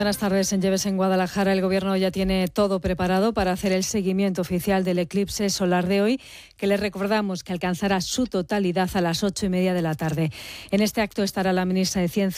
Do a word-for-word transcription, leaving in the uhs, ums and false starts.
Buenas tardes. En Lleves, en Guadalajara, el Gobierno ya tiene todo preparado para hacer el seguimiento oficial del eclipse solar de hoy, que les recordamos que alcanzará su totalidad a las ocho y media de la tarde. En este acto estará la ministra de Ciencia